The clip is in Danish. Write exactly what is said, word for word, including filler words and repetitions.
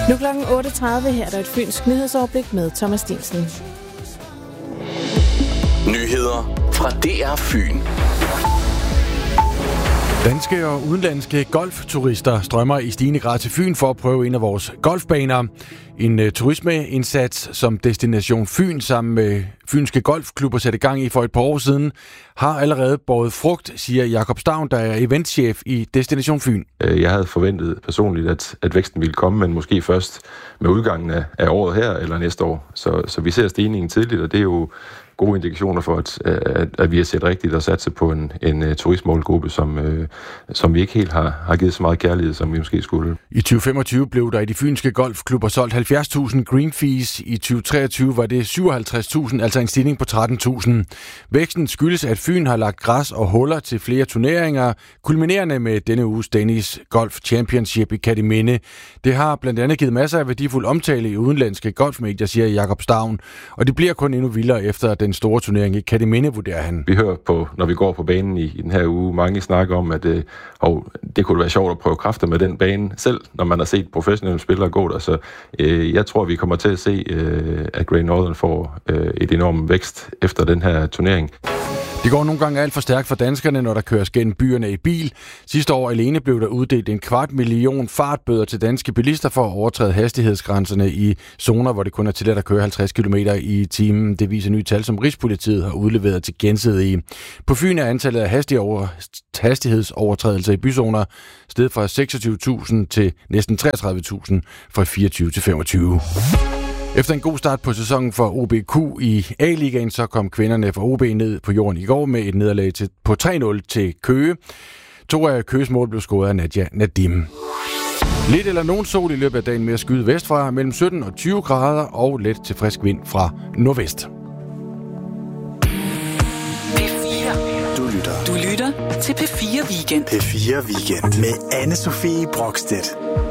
Nu klokken otte tredive her er der et fynsk nyhedsoverblik med Thomas Stensen. Nyheder fra D R Fyn. Danske og udenlandske golfturister strømmer i stigende grad til Fyn for at prøve en af vores golfbaner. En uh, turismeindsats, som Destination Fyn sammen med fynske golfklubber satte gang i for et par år siden, har allerede båret frugt, siger Jakob Stavn, der er eventchef i Destination Fyn. Jeg havde forventet personligt, at, at væksten ville komme, men måske først med udgangen af, af året her eller næste år. Så, så vi ser stigningen tidligt, og det er jo gode indikationer for, at, at, at vi har set rigtigt og satset på en, en uh, turistmålgruppe, som, uh, som vi ikke helt har, har givet så meget kærlighed, som vi måske skulle. I tyve femogtyve blev der i de fynske golfklubber solgt halvfjerds tusind green fees. I tyve treogtyve var det syvoghalvtreds tusind, altså en stigning på tretten tusind. Væksten skyldes, at Fyn har lagt græs og huller til flere turneringer, kulminerende med denne uges Danish Golf Championship i Kerteminde. Det har blandt andet givet masser af værdifuld omtale i udenlandske golfmedier, siger Jakob Stavn, og det bliver kun endnu vildere efter den store turnering i Kerteminde, vurderer han. Vi hører på, når vi går på banen i, i den her uge, mange snakker om, at det, og det kunne være sjovt at prøve kræfter med den bane selv, når man har set professionelle spillere gå der. Så øh, jeg tror, vi kommer til at se, øh, at Great Northern får øh, et enormt vækst efter den her turnering. Det går nogle gange alt for stærkt for danskerne, når der køres gennem byerne i bil. Sidste år alene blev der uddelt en kvart million fartbøder til danske bilister for at overtræde hastighedsgrænserne i zoner, hvor det kun er tilladt at køre halvtreds kilometer i timen. Det viser nye tal, som Rigspolitiet har udleveret til Gensidige. På Fyn er antallet af hastighedsovertrædelser i byzoner steget fra seksogtyve tusind til næsten treogtredive tusind fra fireogtyve til femogtyve. Efter en god start på sæsonen for O B Q i A-ligaen, så kom kvinderne fra O B ned på jorden i går med et nederlag til, på tre nul til Køge. To af Køges mål blev scoret af Nadia Nadim. Lidt eller nogen sol i løbet af dagen med at skyde vestfra mellem sytten og tyve grader og let til frisk vind fra nordvest. P fire. Du lytter. Du lytter til P fire Weekend. P fire Weekend med Anne Sofie Brokstedt.